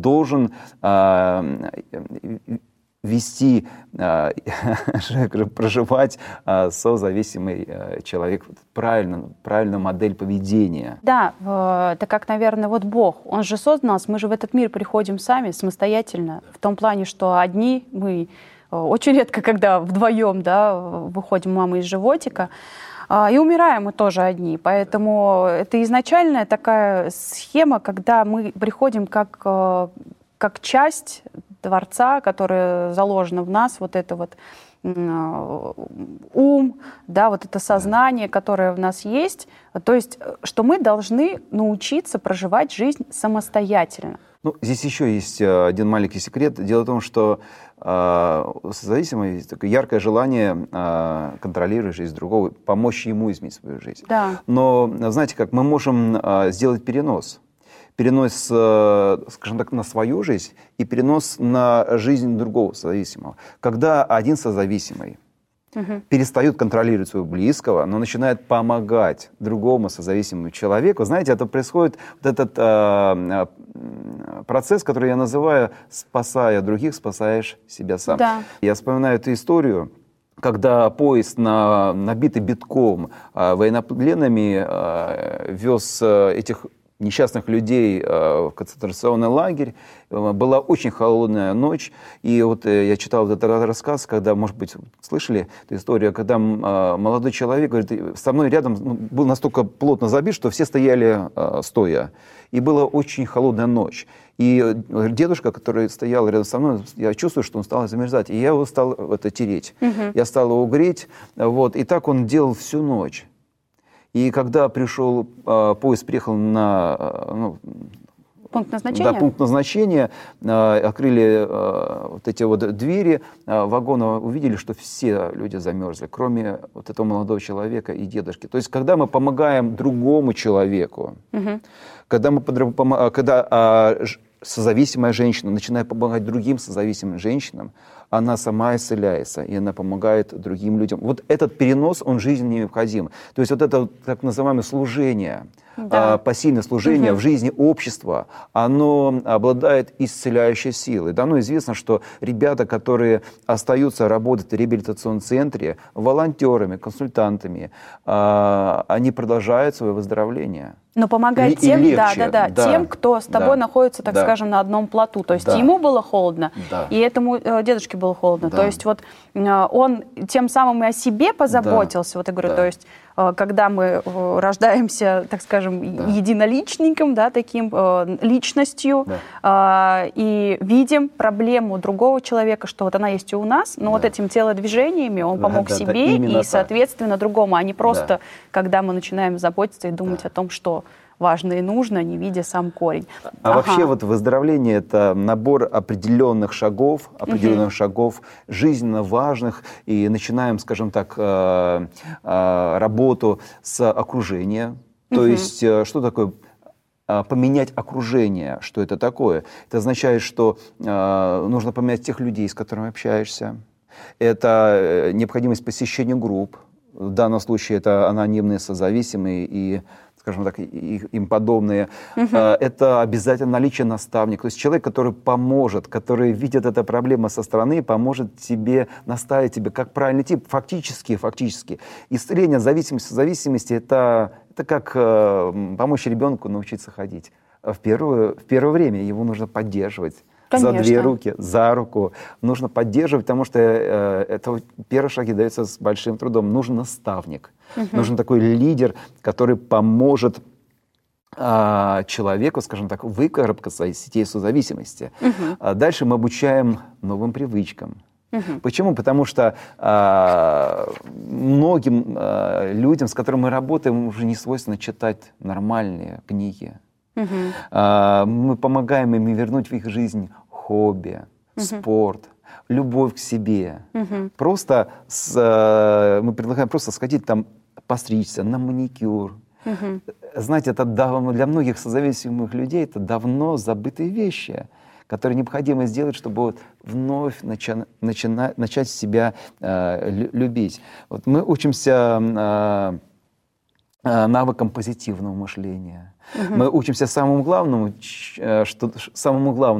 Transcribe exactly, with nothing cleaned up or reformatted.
должен э, вести, э, проживать э, созависимый э, человек, правильно, правильную модель поведения. Да, это как, наверное, вот Бог, Он же создал нас, мы же в этот мир приходим сами, самостоятельно, в том плане, что одни мы, очень редко, когда вдвоем, да, выходим мама из животика, и умираем мы тоже одни. Поэтому это изначальная такая схема, когда мы приходим как, как часть Творца, которая заложена в нас, вот это вот ум, да, вот это сознание, которое в нас есть. То есть, что мы должны научиться проживать жизнь самостоятельно. Ну, здесь еще есть один маленький секрет. Дело в том, что э, у созависимого есть такое яркое желание э, контролировать жизнь другого, помочь ему изменить свою жизнь. Да. Но, знаете как, мы можем э, сделать перенос. Перенос, э, скажем так, на свою жизнь и перенос на жизнь другого созависимого. Когда один созависимый угу. перестает контролировать своего близкого, но начинает помогать другому созависимому человеку, знаете, это происходит вот этот э, процесс, который я называю «спасая других, спасаешь себя сам». Да. Я вспоминаю эту историю, когда поезд, на, набитый битком э, военнопленными, э, вез э, этих несчастных людей в концентрационный лагерь. Была очень холодная ночь. И вот я читал вот этот рассказ, когда, может быть, слышали эту историю, когда молодой человек говорит, со мной рядом был настолько плотно забит, что все стояли стоя. И была очень холодная ночь. И дедушка, который стоял рядом со мной, я чувствую, что он стал замерзать. И я его стал это тереть. Угу. Я стал его греть. Вот. И так он делал всю ночь. И когда пришел, э, поезд приехал на э, ну, пункт назначения, да, пункт назначения э, открыли э, вот эти вот двери э, вагона, увидели, что все люди замерзли, кроме вот этого молодого человека и дедушки. То есть, когда мы помогаем другому человеку, угу. когда, мы, когда э, созависимая женщина начинает помогать другим созависимым женщинам, она сама исцеляется, и она помогает другим людям. Вот этот перенос, он жизненно необходим. То есть вот это так называемое служение, да. пассивное служение угу. в жизни общества, оно обладает исцеляющей силой. Давно известно, что ребята, которые остаются работать в реабилитационном центре, волонтерами, консультантами, они продолжают свое выздоровление. Но помогать и, тем, и да, да, да, да, тем, кто с тобой да, находится, так да. скажем, на одном плоту. То есть да. ему было холодно, да. и этому э, дедушке было холодно. Да. То есть вот э, он тем самым и о себе позаботился. Да. Вот я говорю, да. то есть э, когда мы э, рождаемся, так скажем, да. единоличником, да, таким э, личностью, да. э, и видим проблему другого человека, что вот она есть и у нас, но да. вот этими телодвижениями он да, помог да, себе да, и, так. соответственно, другому, а не просто, да. когда мы начинаем заботиться и думать да. о том, что важно и нужно, не видя сам корень. А ага. вообще вот выздоровление — это набор определенных шагов, определенных угу. шагов, жизненно важных, и начинаем, скажем так, работу с окружения. То угу. есть что такое поменять окружение? Что это такое? Это означает, что нужно поменять тех людей, с которыми общаешься. Это необходимость посещения групп. В данном случае это анонимные созависимые и, скажем так, им подобные. Угу. Это обязательно наличие наставника. То есть человек, который поможет, который видит эту проблему со стороны, поможет тебе, наставить тебе, как правильно идти. Фактически, фактически. Исцеление от зависимости, зависимости это, это как э, помочь ребенку научиться ходить. В первое, в первое время его нужно поддерживать. Конечно. За две руки, за руку. Нужно поддерживать, потому что э, это первые шаги даются с большим трудом. Нужен наставник, угу. нужен такой лидер, который поможет э, человеку, скажем так, выкарабкаться из сетей созависимости. Угу. А дальше мы обучаем новым привычкам. Угу. Почему? Потому что э, многим э, людям, с которыми мы работаем, уже не свойственно читать нормальные книги. Угу. Uh, мы помогаем им вернуть в их жизнь хобби, угу. спорт, любовь к себе. Угу. Просто с, uh, мы предлагаем просто сходить там, постричься на маникюр. Угу. Знаете, это давно, для многих созависимых людей это давно забытые вещи, которые необходимо сделать, чтобы вот вновь нача- начина- начать себя uh, любить. Вот мы учимся uh, навыкам позитивного мышления. Угу. Мы учимся самому главному, что, самому главному